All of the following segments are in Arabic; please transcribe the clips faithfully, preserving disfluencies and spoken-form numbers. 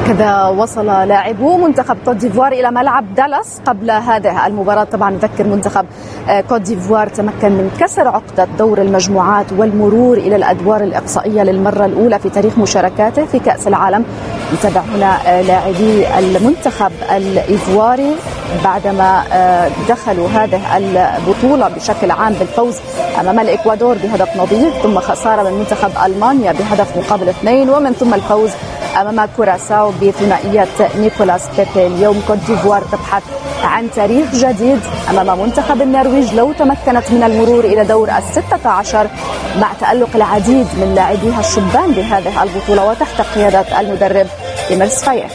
هكذا وصل لاعبو منتخب كوت ديفوار إلى ملعب دالاس قبل هذه المباراة. طبعا نذكر منتخب كوت ديفوار تمكن من كسر عقدة دور المجموعات والمرور إلى الأدوار الإقصائية للمرة الأولى في تاريخ مشاركاته في كأس العالم. نتابع هنا لاعبي المنتخب الإيفواري بعدما دخلوا هذه البطولة بشكل عام بالفوز أمام الإكوادور بهدف نظيف، ثم خسارة من منتخب ألمانيا بهدف مقابل اثنين، ومن ثم الفوز أمام كوراساو بثنائية نيكولاس بيبي. اليوم كوت ديفوار تبحث عن تاريخ جديد أمام منتخب النرويج لو تمكنت من المرور إلى دور الستة عشر مع تألق العديد من لاعبيها الشبان بهذه البطولة وتحت قيادة المدرب إيميرس فاير.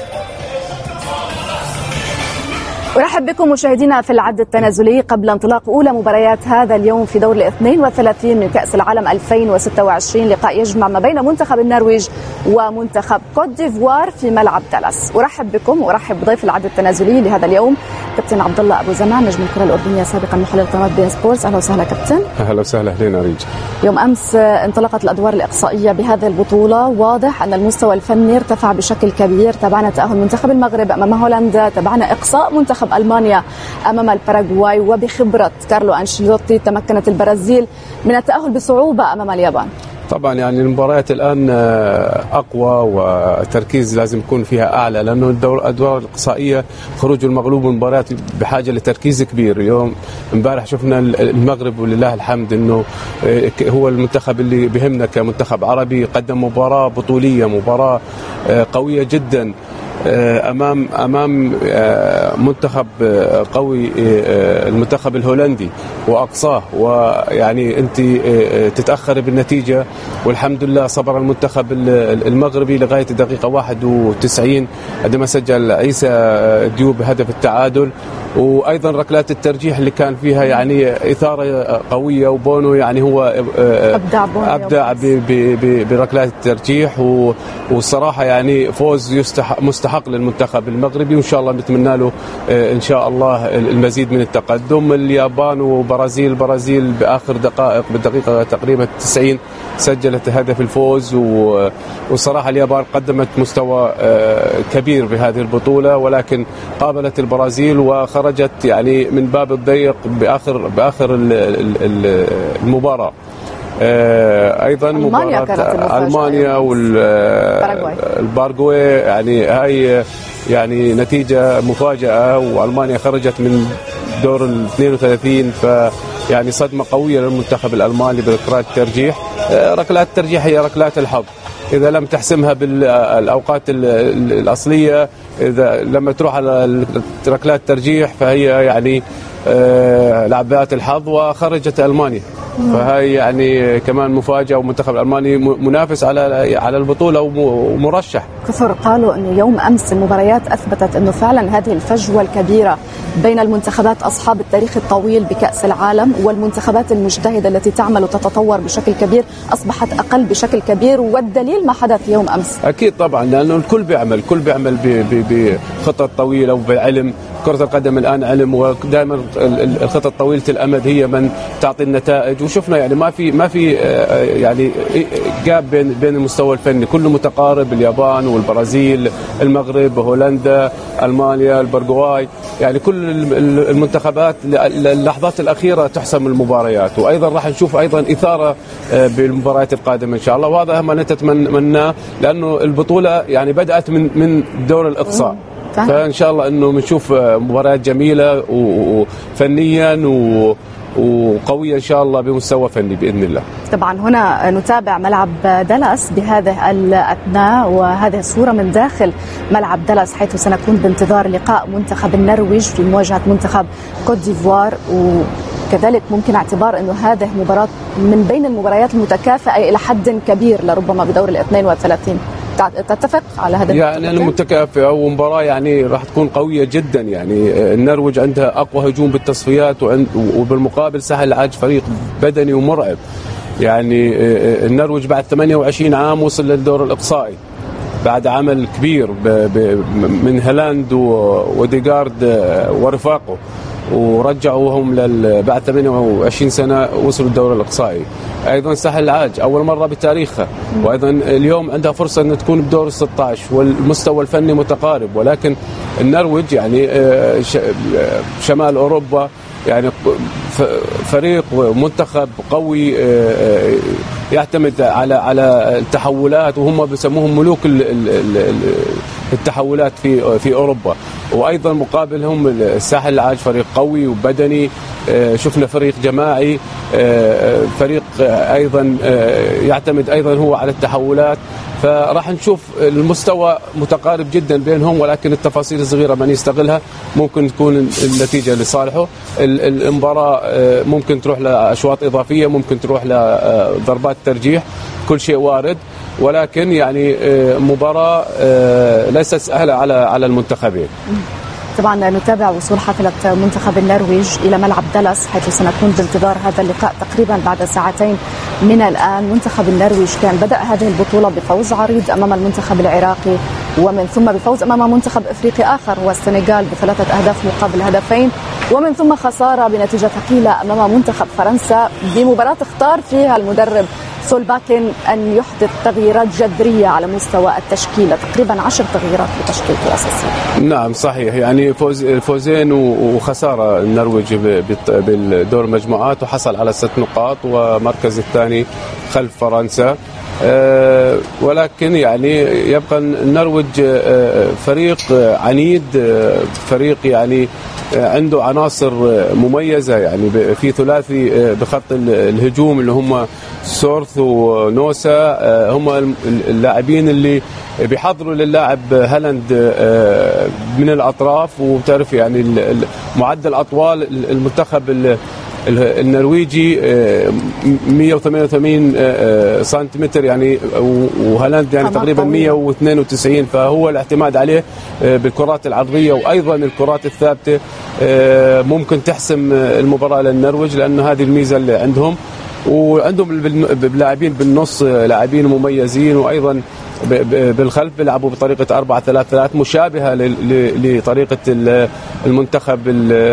أرحب بكم مشاهدينا في العد التنازلي قبل انطلاق أولى مباريات هذا اليوم في دور الاثنين وثلاثين من كأس العالم ألفين وستة وعشرين، لقاء يجمع ما بين منتخب النرويج ومنتخب كوت ديفوار في ملعب دالاس. أرحب بكم وأرحب بضيف العد التنازلي لهذا اليوم كابتن عبد الله أبو زمان، نجم الكرة الأردنية سابقا محلل قناة بين سبورتس. أهلا وسهلا كابتن. أهلا وسهلا أهلين أريج. يوم أمس انطلقت الأدوار الإقصائية بهذه البطولة، واضح أن المستوى الفني ارتفع بشكل كبير. تابعنا تأهل منتخب المغرب أمام هولندا، تابعنا إقصاء منتخب ألمانيا أمام الباراغواي، وبخبرة كارلو أنشيلوتي تمكنت البرازيل من التأهل بصعوبة أمام اليابان. طبعا يعني المباريات الآن أقوى والتركيز لازم يكون فيها أعلى، لأنه الأدوار الإقصائية خروج المغلوب من مباريات بحاجة لتركيز كبير. اليوم امبارح شفنا المغرب ولله الحمد أنه هو المنتخب اللي بهمنا كمنتخب عربي، قدم مباراة بطولية، مباراة قوية جدا امام امام منتخب قوي، المنتخب الهولندي واقصاه، ويعني انت تتاخر بالنتيجه والحمد لله صبر المنتخب المغربي لغايه الدقيقه واحد وتسعين عندما سجل عيسى ديوب بهدف التعادل. وايضا ركلات الترجيح اللي كان فيها يعني اثاره قويه، وبونو يعني هو ابدع ابدع بركلات الترجيح، والصراحه يعني فوز يستحق مستحق للمنتخب المغربي، وان شاء الله نتمنى له ان شاء الله المزيد من التقدم. اليابان وبرازيل، البرازيل باخر دقائق بالدقيقه تقريبا تسعين سجلت هدف الفوز، والصراحه اليابان قدمت مستوى كبير بهذه البطوله، ولكن قابلت البرازيل وخرجت يعني من باب الضيق باخر باخر المباراه. ايضا ألمانيا مباراة ألمانيا والباراغواي يعني هاي يعني نتيجة مفاجأة، وألمانيا خرجت من دور ال اثنين وثلاثين، فيعني صدمة قوية للمنتخب الألماني بركلات الترجيح. ركلات الترجيح هي ركلات الحظ، إذا لم تحسمها بالأوقات الأصلية، إذا لما تروح على ركلات الترجيح فهي يعني لعبات الحظ وخرجت ألمانيا. فهي يعني كمان مفاجأة، والمنتخب الألماني منافس على على البطولة ومرشح. كثر قالوا أنه يوم أمس المباريات أثبتت أنه فعلا هذه الفجوة الكبيرة بين المنتخبات أصحاب التاريخ الطويل بكأس العالم والمنتخبات المجتهدة التي تعمل وتتطور بشكل كبير أصبحت أقل بشكل كبير، والدليل ما حدث يوم أمس. أكيد طبعا، لأنه الكل بيعمل الكل بيعمل بخطط طويلة وبالعلم. كرة القدم الآن علم، ودائما الخطط طويلة الأمد هي من تعطي النتائج، وشفنا يعني ما في ما في يعني جاب بين بين المستوى الفني، كله متقارب. اليابان والبرازيل، المغرب، هولندا، ألمانيا، الباراغواي، يعني كل المنتخبات اللحظات الأخيرة تحسم المباريات. وأيضا راح نشوف أيضا إثارة بالمباريات القادمة إن شاء الله، وهذا ما نتمناه، لأنه البطولة يعني بدأت من من دور الإقصاء، فإن شاء الله إنه بنشوف مباريات جميلة وفنيا وقوية إن شاء الله بمستوى فني بإذن الله. طبعا هنا نتابع ملعب دالاس بهذه الأثناء، وهذه الصورة من داخل ملعب دالاس، حيث سنكون بانتظار لقاء منتخب النرويج في مواجهة منتخب كوت ديفوار. وكذلك ممكن اعتبار أنه هذه مباراة من بين المباريات المتكافئة إلى حد كبير لربما بدور الاثنين والثلاثين. تتفق على هذا؟ يعني المتكافئة ومباراة يعني راح تكون قوية جدا. يعني النرويج عندها أقوى هجوم بالتصفيات، وبالمقابل سهل العاج فريق بدني ومرعب. يعني النرويج بعد ثمانية وعشرين عام وصل للدور الإقصائي بعد عمل كبير من هالاند وديغارد ورفاقه. ورجعوهم لل... بعد ثمانية وعشرين سنة وصلوا الدور الإقصائي. أيضا ساحل العاج أول مرة بتاريخها، وأيضا اليوم عندها فرصة أن تكون بدور الستة عشر والمستوى الفني متقارب، ولكن النرويج يعني شمال أوروبا يعني فريق منتخب قوي يعتمد على على التحولات، وهم بيسموهم ملوك التحولات في في أوروبا. وأيضا مقابلهم الساحل العاج فريق قوي وبدني، شفنا فريق جماعي، فريق أيضا يعتمد أيضا هو على التحولات. فراح نشوف المستوى متقارب جدا بينهم، ولكن التفاصيل الصغيرة من يستغلها ممكن تكون النتيجة لصالحه. المباراة ممكن تروح لأشواط إضافية، ممكن تروح لضربات ترجيح، كل شيء وارد، ولكن يعني مباراة ليست سهلة على على المنتخبين. طبعا نتابع وصول حافلة منتخب النرويج إلى ملعب دالاس، حيث سنكون بانتظار هذا اللقاء تقريبا بعد ساعتين من الآن. منتخب النرويج كان بدأ هذه البطولة بفوز عريض أمام المنتخب العراقي، ومن ثم بفوز أمام منتخب إفريقي آخر والسنغال بثلاثة أهداف مقابل هدفين، ومن ثم خسارة بنتيجة ثقيلة أمام منتخب فرنسا بمباراة اختار فيها المدرب سولباكن أن يحدث تغييرات جذرية على مستوى التشكيلة، تقريبا عشر تغييرات بتشكيلته الأساسية. نعم صحيح، يعني فوز فوزين وخسارة النرويج بالدور المجموعات، وحصل على ست نقاط ومركز الثاني خلف فرنسا. أه ولكن يعني يبقى النرويج أه فريق عنيد، أه فريق يعني عنده عناصر مميزة، يعني في ثلاثي بخط الهجوم اللي هم سورث ونوسا، هم اللاعبين اللي بيحضروا للاعب هالاند من الأطراف. وبتعرف يعني معدل أطوال المنتخب النرويجي مئة وثمانية وثمانين سنتيمتر يعني، وهالاند يعني تقريبا مئة واثنين وتسعين، فهو الاعتماد عليه بالكرات العرضية وأيضا الكرات الثابتة ممكن تحسم المباراة للنرويج، لأن هذه الميزة اللي عندهم. وعندهم لاعبين بالنص لاعبين مميزين، وأيضا بالخلف بيلعبوا بطريقة أربعة ثلاثة ثلاثة مشابهة لطريقة المنتخب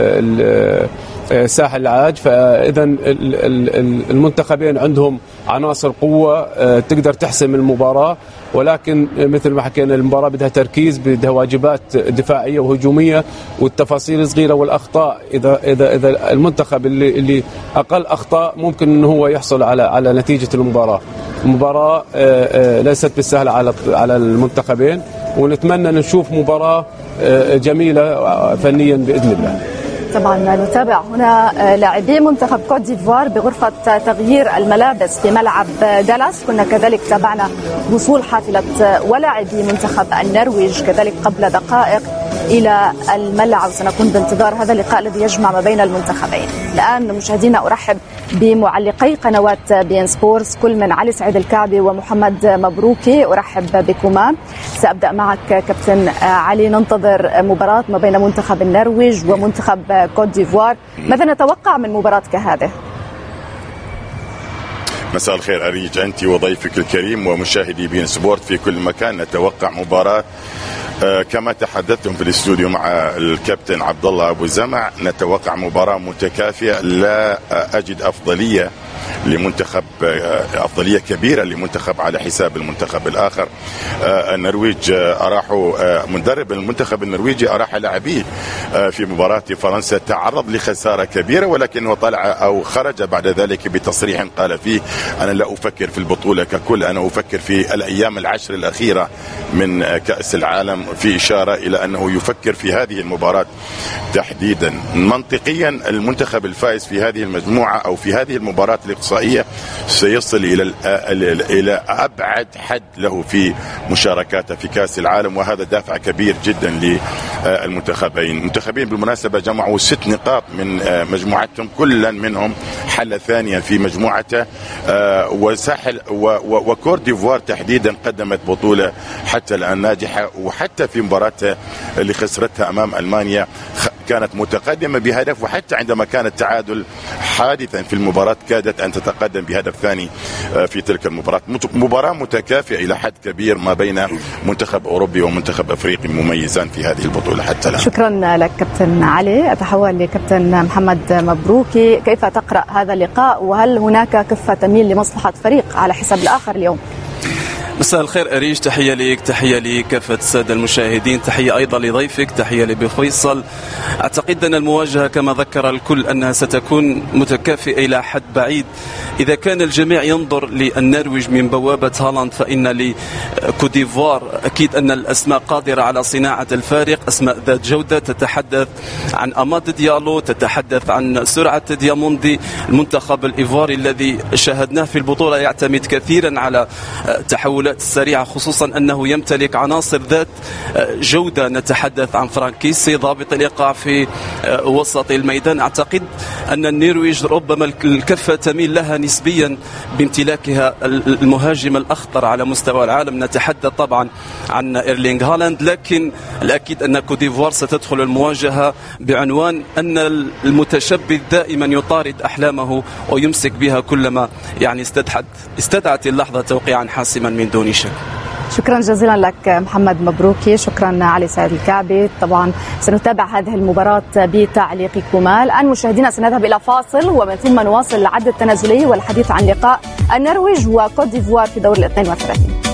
ساحل العاج. فإذا المنتخبين عندهم عناصر قوة تقدر تحسم المباراة، ولكن مثل ما حكينا المباراة بدها تركيز، بدها واجبات دفاعية وهجومية، والتفاصيل صغيرة والأخطاء. إذا إذا إذا المنتخب اللي اللي أقل أخطاء ممكن إنه هو يحصل على على نتيجة المباراة. المباراة ليست بالسهلة على على المنتخبين، ونتمنى نشوف مباراة جميلة فنيا بإذن الله. طبعا نتابع هنا لاعبي منتخب كوت ديفوار بغرفة تغيير الملابس في ملعب دالاس. كنا كذلك تابعنا وصول حافلة ولاعبي منتخب النرويج كذلك قبل دقائق إلى الملعب، وسنكون بانتظار هذا اللقاء الذي يجمع ما بين المنتخبين. الآن مشاهدينا أرحب بمعلقي قنوات بي إن سبورتس، كل من علي سعيد الكعبي ومحمد مبروكي. أرحب بكما. سأبدأ معك كابتن علي. ننتظر مباراة ما بين منتخب النرويج ومنتخب كوت ديفوار، ماذا نتوقع من مباراة كهذه؟ مساء الخير أريج أنت وضيفك الكريم ومشاهدي بي إن سبورت في كل مكان. نتوقع مباراة آه كما تحدثتم في الاستوديو مع الكابتن عبد الله أبو زمع، نتوقع مباراة متكافئة. لا أجد أفضلية لمنتخب أفضلية كبيرة لمنتخب على حساب المنتخب الآخر. النرويج أراحوا مدرب المنتخب النرويجي أراح لاعبيه في مباراة فرنسا، تعرض لخسارة كبيرة، ولكنه طلع أو خرج بعد ذلك بتصريح قال فيه أنا لا أفكر في البطولة ككل، أنا أفكر في الأيام العشر الأخيرة من كأس العالم، في إشارة إلى أنه يفكر في هذه المباراة تحديدا. منطقيا المنتخب الفائز في هذه المجموعة أو في هذه المباراة الإقصائية سيصل إلى إلى أبعد حد له في مشاركاته في كأس العالم، وهذا دافع كبير جدا للمنتخبين. المنتخبين بالمناسبة جمعوا ست نقاط من مجموعتهم، كلا منهم حل ثانيا في مجموعته، وساحل وكورت ديفوار تحديدا قدمت بطولة حتى الآن ناجحة، وحتى في مباراتها اللي خسرتها أمام ألمانيا كانت متقدمة بهدف، وحتى عندما كان التعادل حادثا في المباراة كادت أن تتقدم بهدف ثاني في تلك المباراة. مباراة متكافئة إلى حد كبير ما بين منتخب أوروبي ومنتخب أفريقي مميزان في هذه البطولة حتى الآن. شكرا لك كابتن علي. أتحول لكابتن محمد مبروكي، كيف تقرأ هذا اللقاء وهل هناك كفة تميل لمصلحة فريق على حساب الآخر اليوم؟ مساء الخير أريج، تحية لك، تحية لكافة السادة المشاهدين، تحية أيضا لضيفك، تحية لبفيصل. أعتقد أن المواجهة كما ذكر الكل أنها ستكون متكافئة إلى حد بعيد. إذا كان الجميع ينظر للنرويج من بوابة هالاند فإن لكوت ديفوار أكيد أن الأسماء قادرة على صناعة الفارق، أسماء ذات جودة، تتحدث عن أماد ديالو، تتحدث عن سرعة دياموندي. المنتخب الإيفواري الذي شاهدناه في البطولة يعتمد كثيرا على تحولات السريعة، خصوصا أنه يمتلك عناصر ذات جودة. نتحدث عن فرانكيسي ضابط الإيقاع في وسط الميدان. أعتقد أن النرويج ربما الكفة تميل لها نسبيا بامتلاكها المهاجم الأخطر على مستوى العالم. نتحدث طبعا عن إيرلينغ هالاند، لكن الأكيد أن كوت ديفوار ستدخل المواجهة بعنوان أن المتشبث دائما يطارد أحلامه ويمسك بها كلما يعني استدعت استدعت اللحظة توقيعا حاسما من دون شك. شكرا جزيلا لك محمد مبروكي. شكرا علي سعيد الكعبي. طبعا سنتابع هذه المباراة بتعليقكم. الآن مشاهدينا سنذهب إلى فاصل ومن ثم نواصل العد التنازلي والحديث عن لقاء النرويج وكوت ديفوار في دور الاثنين وثلاثين.